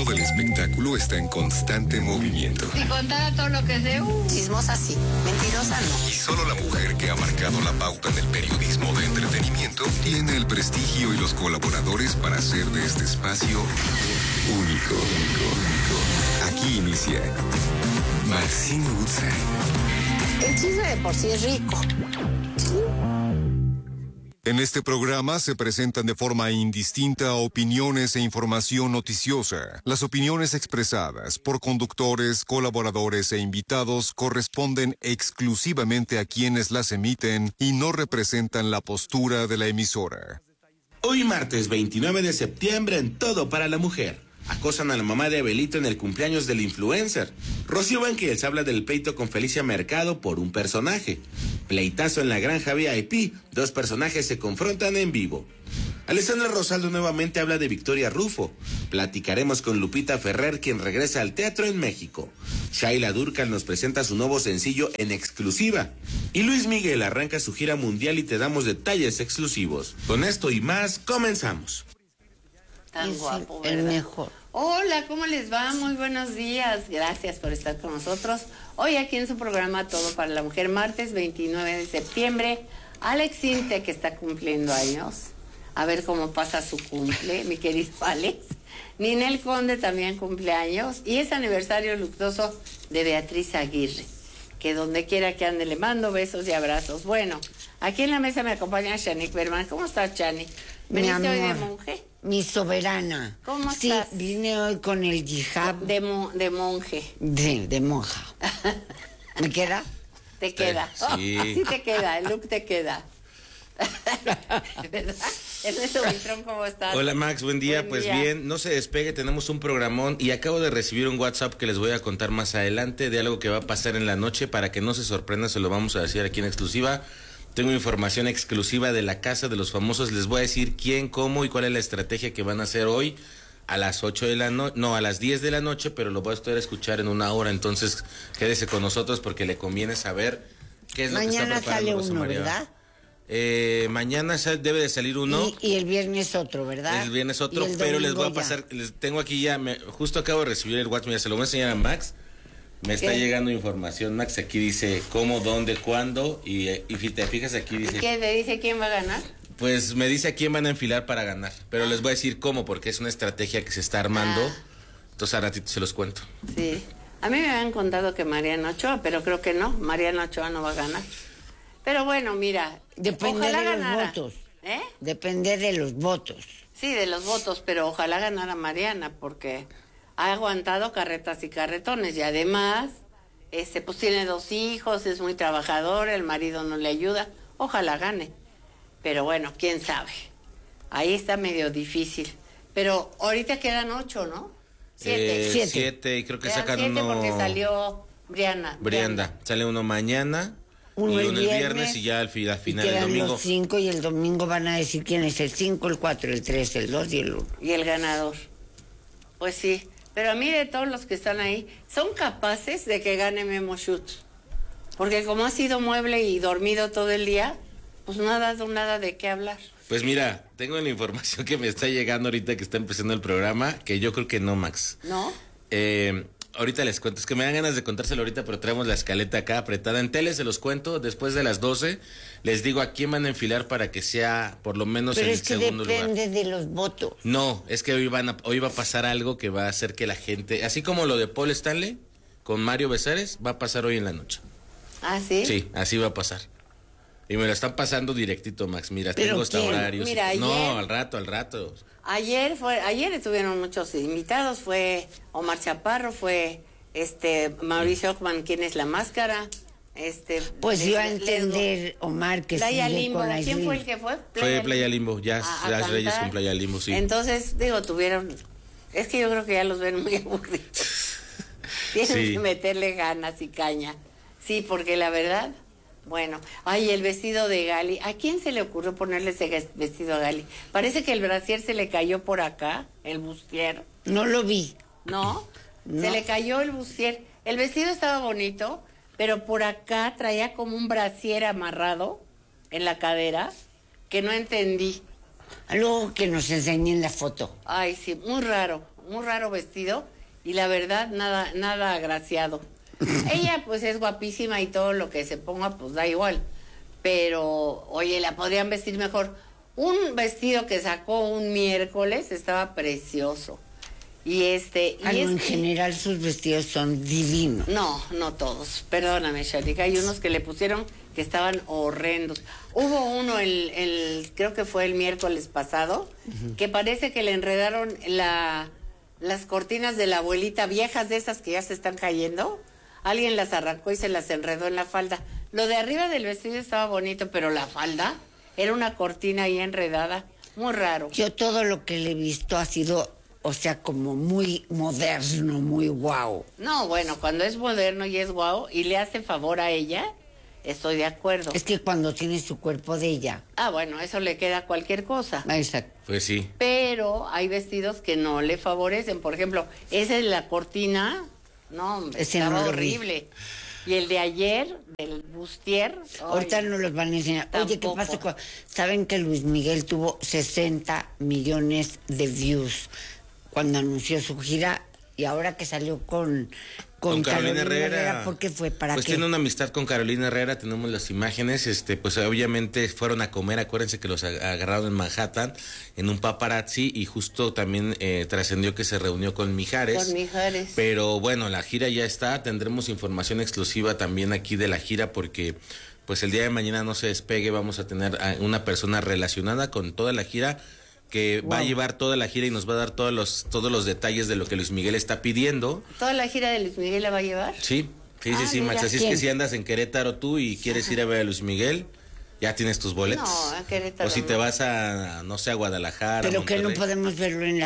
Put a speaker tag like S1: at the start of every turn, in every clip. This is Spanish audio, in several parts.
S1: mundo del espectáculo está en constante movimiento.
S2: Si contara todo lo que sé, chismosa sí, mentirosa no.
S1: Y solo la mujer que ha marcado la pauta en el periodismo de entretenimiento tiene el prestigio y los colaboradores para hacer de este espacio único. Aquí inicia Maxine Woodside.
S2: El chisme de por sí es rico.
S1: En este programa se presentan de forma indistinta opiniones e información noticiosa. Las opiniones expresadas por conductores, colaboradores e invitados corresponden exclusivamente a quienes las emiten y no representan la postura de la emisora.
S3: Hoy martes 29 de septiembre en Todo para la Mujer. Acosan a la mamá de Abelito en el cumpleaños del influencer. Rocío Banquels habla del pleito con Felicia Mercado por un personaje. Pleitazo en la granja VIP. 2 personajes se confrontan en vivo. Alessandra Rosaldo nuevamente habla de Victoria Rufo. Platicaremos con Lupita Ferrer, quien regresa al teatro en México. Shaila Durcal nos presenta su nuevo sencillo en exclusiva. Y Luis Miguel arranca su gira mundial y te damos detalles exclusivos. Con esto y más, comenzamos.
S2: Tan guapo, ¿verdad?
S4: El mejor.
S2: Hola, ¿cómo les va? Muy buenos días. Gracias por estar con nosotros. Hoy aquí en su programa Todo para la Mujer, martes 29 de septiembre. Alex Inte, que está cumpliendo años. A ver cómo pasa su cumple, mi querido Alex. Ninel Conde también cumple años. Y es aniversario luctuoso de Beatriz Aguirre, que donde quiera que ande le mando besos y abrazos. Bueno, aquí en la mesa me acompaña Shanik Berman. ¿Cómo estás, Chani? ¿Veniste hoy de monje?
S4: Mi soberana.
S2: ¿Cómo
S4: sí,
S2: estás?
S4: Sí, vine hoy con el hijab.
S2: De monje.
S4: De monja. ¿Me queda?
S2: Te queda.
S3: Sí.
S2: Sí te queda, el look te queda. ¿Verdad? Ernesto Buitrón, ¿cómo estás?
S3: Hola Max, buen día.
S2: Buen
S3: Pues
S2: día.
S3: bien, no se despegue, tenemos un programón y acabo de recibir un WhatsApp que les voy a contar más adelante de algo que va a pasar en la noche. Para que no se sorprenda, se lo vamos a decir aquí en exclusiva. Tengo información exclusiva de la Casa de los Famosos. Les voy a decir quién, cómo y cuál es la estrategia que van a hacer hoy a las 8 de la noche, no, a las 10 de la noche, pero lo voy a estar a escuchar en una hora. Entonces, quédese con nosotros porque le conviene saber qué es lo que está
S4: Mañana
S3: preparando
S4: sale
S3: José
S4: uno,
S3: María.
S4: ¿verdad?
S3: Mañana debe de salir uno.
S4: Y el viernes otro, ¿verdad?
S3: El viernes otro,
S4: Y el
S3: pero les voy a
S4: domingo
S3: pasar, les tengo aquí ya, justo acabo de recibir el WhatsApp, mira, se lo voy a enseñar a Max. Me está llegando información, Max, aquí dice cómo, dónde, cuándo, y si te fijas aquí dice...
S2: ¿Y qué te dice quién va a ganar?
S3: Pues me dice a quién van a enfilar para ganar, pero les voy a decir cómo, porque es una estrategia que se está armando, entonces a ratito se los cuento.
S2: Sí. A mí me habían contado que Mariana Ochoa, pero creo que no, Mariana Ochoa no va a ganar. Pero bueno, mira,
S4: Depende
S2: ojalá
S4: de los
S2: ganara.
S4: votos.
S2: ¿Eh?
S4: Depende de los votos.
S2: Sí, de los votos, pero ojalá ganara Mariana, porque ha aguantado carretas y carretones, y además, pues tiene 2 hijos, es muy trabajador, el marido no le ayuda, ojalá gane. Pero bueno, quién sabe. Ahí está medio difícil. Pero ahorita quedan 8, ¿no? 7.
S3: 7, y creo que
S2: Quedan
S3: sacan
S2: 7
S3: uno...
S2: porque salió
S3: Brianda, sale uno mañana,
S4: Uno
S3: y
S4: el
S3: uno el viernes y ya al final
S4: y
S3: el
S4: quedan
S3: domingo.
S4: los 5 y el domingo van a decir quién es el 5, el 4, el 3, el 2 y el 1.
S2: Y el ganador. Pues sí. Pero a mí de todos los que están ahí, son capaces de que gane Memo Schutz. Porque como ha sido mueble y dormido todo el día, pues no ha dado nada de qué hablar.
S3: Pues mira, tengo la información que me está llegando ahorita que está empezando el programa, que yo creo que no, Max.
S2: ¿No?
S3: Ahorita les cuento, es que me dan ganas de contárselo ahorita, pero traemos la escaleta acá apretada. En tele se los cuento, después de las 12, les digo a quién van a enfilar para que sea por lo menos
S4: Pero
S3: en
S4: es
S3: el
S4: que
S3: segundo lugar.
S4: depende de los votos.
S3: No, es que hoy va a pasar algo que va a hacer que la gente, así como lo de Paul Stanley con Mario Besares, va a pasar hoy en la noche.
S2: ¿Ah, sí?
S3: Sí, así va a pasar. Y me lo están pasando directito, Max. Mira,
S4: ¿Pero
S3: tengo hasta
S4: quién?
S3: horarios.
S2: Mira, ayer...
S3: No, al rato.
S2: Ayer estuvieron muchos invitados, fue Omar Chaparro, fue Mauricio Ockman, ¿quién es la máscara?
S4: Pues iba a entender Omar que
S2: Playa
S4: sigue
S2: Limbo,
S4: con la
S2: ¿quién
S4: Isla.
S2: fue el que fue?
S3: Fue Playa Limbo, ya
S2: a
S3: las Reyes
S2: cantar.
S3: con Playa Limbo, sí.
S2: Entonces, tuvieron, es que yo creo que ya los ven muy aburridos. Tienen
S3: Sí.
S2: que meterle ganas y caña. Sí, porque la verdad, bueno, ay, el vestido de Gali, ¿a quién se le ocurrió ponerle ese vestido a Gali? Parece que el brasier se le cayó por acá, el bustier.
S4: No lo vi.
S2: ¿No?
S4: No.
S2: Se le cayó el bustier. El vestido estaba bonito, pero por acá traía como un brasier amarrado en la cadera que no entendí.
S4: Luego que nos enseñen la foto.
S2: Ay, sí, muy raro vestido y la verdad nada agraciado. Ella pues es guapísima y todo lo que se ponga pues da igual, pero oye, la podrían vestir mejor. Un vestido que sacó un miércoles estaba precioso.
S4: En general sus vestidos son divinos.
S2: No todos, perdóname, Sharika, hay unos que le pusieron que estaban horrendos. Hubo uno, creo que fue el miércoles pasado, que parece que le enredaron las cortinas de la abuelita, viejas de esas que ya se están cayendo. Alguien las arrancó y se las enredó en la falda. Lo de arriba del vestido estaba bonito, pero la falda era una cortina ahí enredada, muy raro.
S4: Yo todo lo que le he visto ha sido, o sea, como muy moderno, muy guau.
S2: No, bueno, cuando es moderno y es guau y le hace favor a ella, estoy de acuerdo.
S4: Es que cuando tiene su cuerpo de ella.
S2: Ah, bueno, eso le queda a cualquier cosa.
S4: Exacto.
S3: Pues sí.
S2: Pero hay vestidos que no le favorecen. Por ejemplo, esa es la cortina. No, hombre, estaba horrible. Y el de ayer, del bustier.
S4: Ahorita no los van a enseñar.
S2: Tampoco.
S4: Oye, ¿qué pasa? ¿Saben que Luis Miguel tuvo 60 millones de views cuando anunció su gira? Y ahora que salió con Carolina Herrera, ¿por qué fue? ¿Para
S3: pues
S4: qué?
S3: Tiene una amistad con Carolina Herrera, tenemos las imágenes, pues obviamente fueron a comer, acuérdense que los agarraron en Manhattan, en un paparazzi, y justo también trascendió que se reunió con Mijares.
S2: Con Mijares.
S3: Pero bueno, la gira ya está, tendremos información exclusiva también aquí de la gira, porque pues el día de mañana no se despegue, vamos a tener a una persona relacionada con toda la gira, que va a llevar toda la gira y nos va a dar todos los detalles de lo que Luis Miguel está pidiendo.
S2: ¿Toda la gira de Luis Miguel la va a llevar?
S3: Sí, Max.
S2: Mira.
S3: Así es que si andas en Querétaro tú y quieres ir a ver a Luis Miguel, ya tienes tus boletos.
S2: No, a Querétaro.
S3: O si te vas a, no sé, a Guadalajara,
S4: Pero
S3: Monterrey.
S4: que no podemos verlo en la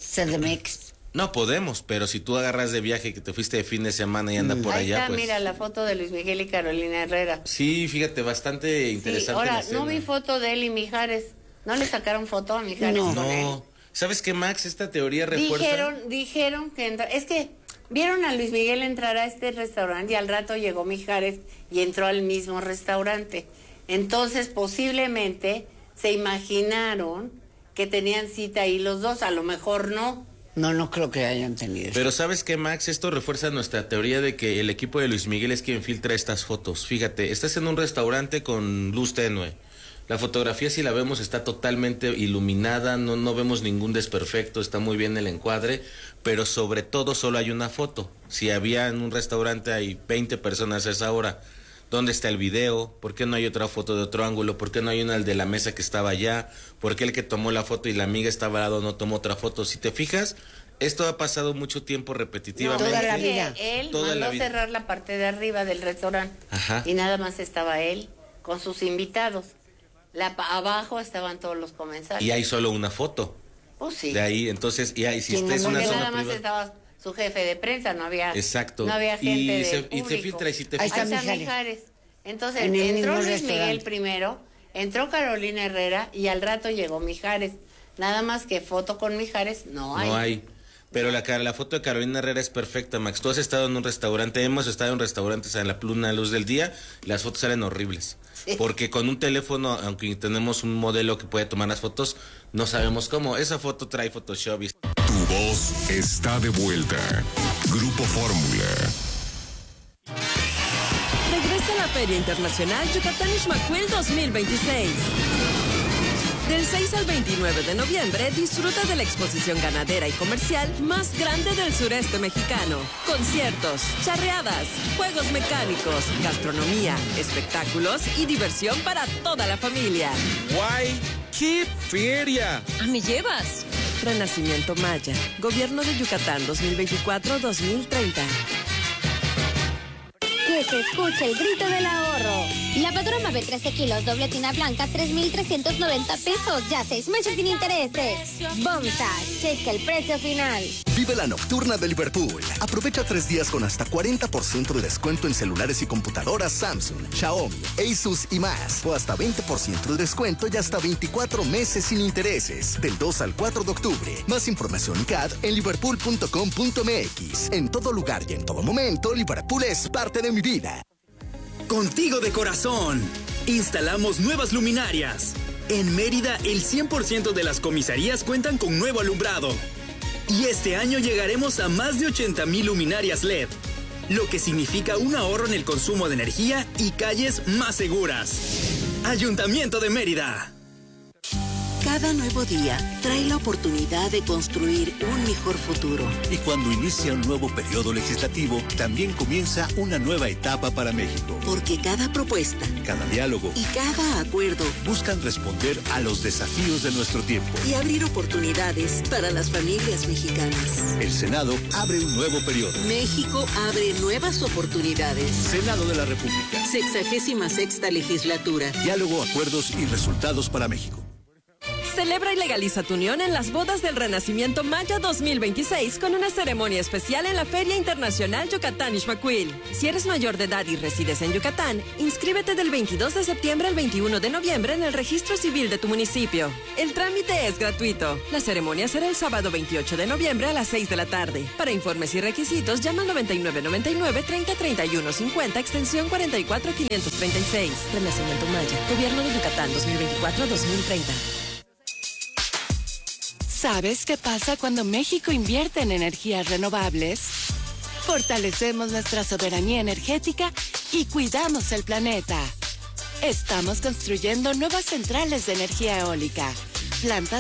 S4: CDMX.
S3: No podemos, pero si tú agarras de viaje, que te fuiste de fin de semana y anda por
S2: Ahí
S3: allá,
S2: está,
S3: pues...
S2: mira la foto de Luis Miguel y Carolina Herrera.
S3: Sí, fíjate, bastante interesante.
S2: Sí, ahora,
S3: la escena.
S2: no vi foto de él y Mijares. ¿No le sacaron foto a Mijares con él?
S3: No. ¿Sabes qué, Max? Esta teoría refuerza...
S2: Dijeron que es que vieron a Luis Miguel entrar a este restaurante y al rato llegó Mijares y entró al mismo restaurante. Entonces, posiblemente se imaginaron que tenían cita ahí los dos, a lo mejor no.
S4: No creo que hayan tenido.
S3: Pero ¿sabes qué, Max? Esto refuerza nuestra teoría de que el equipo de Luis Miguel es quien filtra estas fotos. Fíjate, estás en un restaurante con luz tenue. La fotografía, si la vemos, está totalmente iluminada, no vemos ningún desperfecto, está muy bien el encuadre, pero sobre todo solo hay una foto. Si había en un restaurante hay 20 personas a esa hora, ¿dónde está el video? ¿Por qué no hay otra foto de otro ángulo? ¿Por qué no hay una de la mesa que estaba allá? ¿Por qué el que tomó la foto y la amiga estaba al lado no tomó otra foto? Si te fijas, esto ha pasado mucho tiempo repetitivamente.
S4: Toda la vida.
S2: Él
S3: Toda la
S2: mandó
S3: vida.
S2: cerrar la parte de arriba del restaurante.
S3: Ajá.
S2: Y nada más estaba él con sus invitados. Abajo estaban todos los comensales.
S3: Y hay solo una foto.
S2: Pues sí.
S3: De ahí, entonces, y ahí, si esta es una
S2: Porque
S3: zona
S2: nada más
S3: privada.
S2: estaba su jefe de prensa, no había.
S3: Exacto.
S2: No había gente
S3: y
S2: del
S3: se
S2: público.
S3: filtra y si te
S4: Ahí
S3: fijas.
S4: está
S2: Ahí está
S4: Mijares.
S2: Mijares. Entonces
S4: En el
S2: entró
S4: mismo
S2: Luis
S4: restaurante.
S2: Miguel primero, entró Carolina Herrera y al rato llegó Mijares. Nada más que foto con Mijares no hay.
S3: No hay. Pero la foto de Carolina Herrera es perfecta, Max. Tú has estado en un restaurante, hemos estado en restaurantes a la plena luz del día, y las fotos salen horribles.
S2: Sí.
S3: Porque con un teléfono, aunque tenemos un modelo que puede tomar las fotos, no sabemos cómo. Esa foto trae Photoshop.
S1: Tu voz está de vuelta. Grupo Fórmula.
S5: Regresa a la Feria Internacional Yucatán Ixmaquil 2026. Del 6 al 29 de noviembre, disfruta de la exposición ganadera y comercial más grande del sureste mexicano. Conciertos, charreadas, juegos mecánicos, gastronomía, espectáculos y diversión para toda la familia.
S6: ¡Guay! ¡Qué feria!
S5: ¿A me llevas? Renacimiento Maya, Gobierno de Yucatán 2024-2030.
S7: Que se escuche el grito del ahorro. Lavadora Mave 13 kilos, doble tina blanca, 3,390 pesos. Ya 6 meses sin intereses. Bomsa, checa el precio final.
S8: Vive la nocturna de Liverpool. Aprovecha 3 días con hasta 40% de descuento en celulares y computadoras Samsung, Xiaomi, Asus y más. O hasta 20% de descuento y hasta 24 meses sin intereses. Del 2 al 4 de octubre. Más información CAD en liverpool.com.mx. En todo lugar y en todo momento, Liverpool es parte de mi vida.
S9: Contigo de corazón. Instalamos nuevas luminarias. En Mérida, el 100% de las comisarías cuentan con nuevo alumbrado. Y este año llegaremos a más de 80,000 luminarias LED, lo que significa un ahorro en el consumo de energía y calles más seguras. Ayuntamiento de Mérida.
S10: Cada nuevo día trae la oportunidad de construir un mejor futuro.
S11: Y cuando inicia un nuevo periodo legislativo, también comienza una nueva etapa para México.
S10: Porque cada propuesta,
S11: cada diálogo
S10: y cada acuerdo
S11: buscan responder a los desafíos de nuestro tiempo
S10: y abrir oportunidades para las familias mexicanas.
S11: El Senado abre un nuevo periodo.
S10: México abre nuevas oportunidades.
S11: Senado de la República.
S10: 66ª legislatura.
S11: Diálogo, acuerdos y resultados para México.
S5: Celebra y legaliza tu unión en las bodas del Renacimiento Maya 2026 con una ceremonia especial en la Feria Internacional Yucatán Ixmaquil. Si eres mayor de edad y resides en Yucatán, inscríbete del 22 de septiembre al 21 de noviembre en el registro civil de tu municipio. El trámite es gratuito. La ceremonia será el sábado 28 de noviembre a las 6 de la tarde. Para informes y requisitos, llama al 9999-303150, extensión 44536. Renacimiento Maya, Gobierno de Yucatán 2024-2030.
S12: ¿Sabes qué pasa cuando México invierte en energías renovables? Fortalecemos nuestra soberanía energética y cuidamos el planeta. Estamos construyendo nuevas centrales de energía eólica, plantas